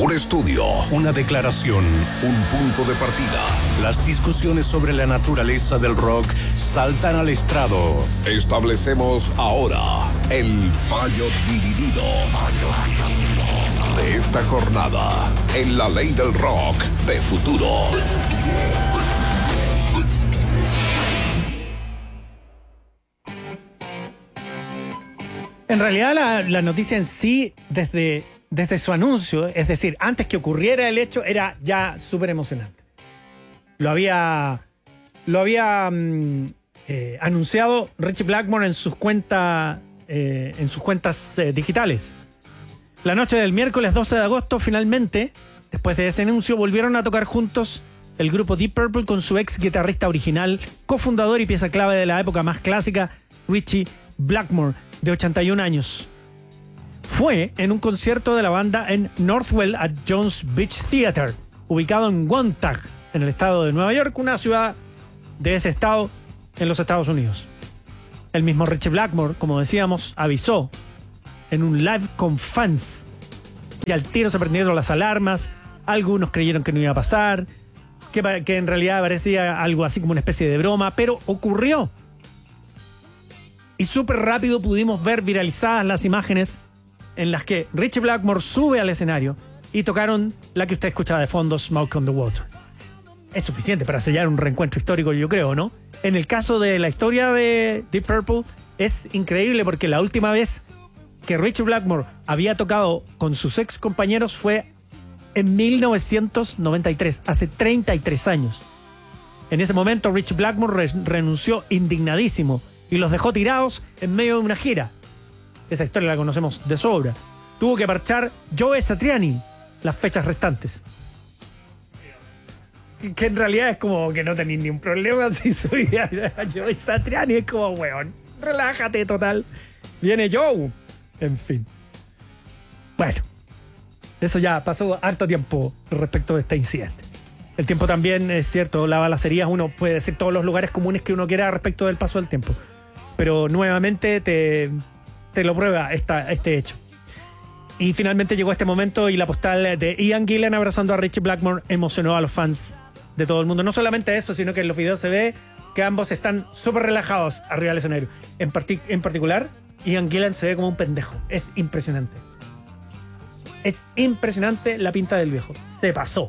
Un estudio, una declaración, un punto de partida. Las discusiones sobre la naturaleza del rock saltan al estrado. Establecemos ahora el fallo dividido de esta jornada en la ley del rock de futuro. En realidad la noticia en sí, desde su anuncio, es decir, antes que ocurriera el hecho, era ya súper emocionante. Lo había anunciado Ritchie Blackmore en sus cuentas digitales. La noche del miércoles 12 de agosto, finalmente, después de ese anuncio, volvieron a tocar juntos el grupo Deep Purple con su ex guitarrista original, cofundador y pieza clave de la época más clásica, Ritchie Blackmore, de 81 años. Fue en un concierto de la banda en Northwell at Jones Beach Theater, ubicado en Wontag, en el estado de Nueva York, una ciudad de ese estado en los Estados Unidos. El mismo Ritchie Blackmore, como decíamos, avisó en un live con fans y al tiro se prendieron las alarmas. Algunos creyeron que no iba a pasar, que en realidad parecía algo así como una especie de broma, pero ocurrió. Y súper rápido pudimos ver viralizadas las imágenes en las que Ritchie Blackmore sube al escenario y tocaron la que usted escucha de fondo, Smoke on the Water. Es suficiente para sellar un reencuentro histórico, yo creo, ¿no? En el caso de la historia de Deep Purple, es increíble porque la última vez que Ritchie Blackmore había tocado con sus ex compañeros fue en 1993, hace 33 años. En ese momento Ritchie Blackmore renunció indignadísimo y los dejó tirados en medio de una gira. Esa historia la conocemos de sobra. Tuvo que marchar Joe Satriani las fechas restantes. Que en realidad es como que no tenéis ni un problema si subía a Joe Satriani. Es como, weón, relájate, total. Viene Joe. En fin. Bueno, eso ya pasó harto tiempo respecto de este incidente. El tiempo también, es cierto, la balacería, uno puede decir todos los lugares comunes que uno quiera respecto del paso del tiempo. Pero nuevamente te lo prueba este hecho. Y finalmente llegó este momento y la postal de Ian Gillan abrazando a Ritchie Blackmore emocionó a los fans de todo el mundo. No solamente eso, sino que en los videos se ve que ambos están súper relajados arriba del escenario. En particular, Ian Gillan se ve como un pendejo. Es impresionante. Es impresionante la pinta del viejo. Se pasó.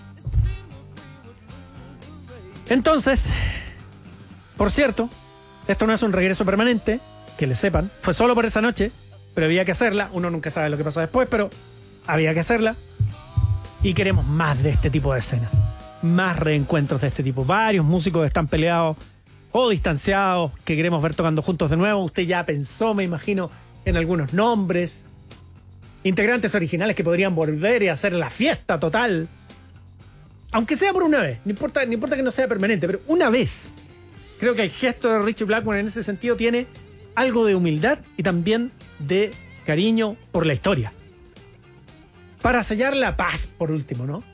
Entonces, por cierto, esto no es un regreso permanente, que le sepan. Fue solo por esa noche, pero había que hacerla. Uno nunca sabe lo que pasa después, pero había que hacerla. Y queremos más de este tipo de escenas. Más reencuentros de este tipo. Varios músicos están peleados o distanciados que queremos ver tocando juntos de nuevo. Usted ya pensó, me imagino, en algunos nombres. Integrantes originales que podrían volver y hacer la fiesta total. Aunque sea por una vez. No importa que no sea permanente, pero una vez. Creo que el gesto de Ritchie Blackmore en ese sentido tiene algo de humildad y también de cariño por la historia. Para sellar la paz, por último, ¿no?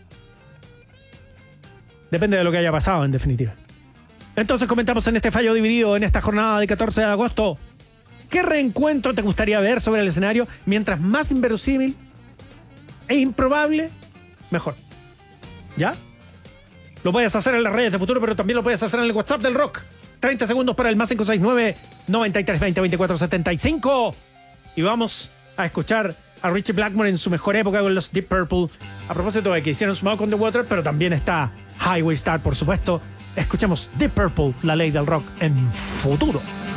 Depende de lo que haya pasado, en definitiva. Entonces comentamos en este fallo dividido, en esta jornada de 14 de agosto. ¿Qué reencuentro te gustaría ver sobre el escenario? Mientras más inverosímil e improbable, mejor. ¿Ya? Lo puedes hacer en las redes de Futuro, pero también lo puedes hacer en el WhatsApp del Rock. 30 segundos para el más 569-9320-2475. Y vamos a escuchar a Ritchie Blackmore en su mejor época con los Deep Purple. A propósito de que hicieron Smoke on the Water, pero también está Highway Star, por supuesto. Escuchemos Deep Purple, la ley del rock en Futuro.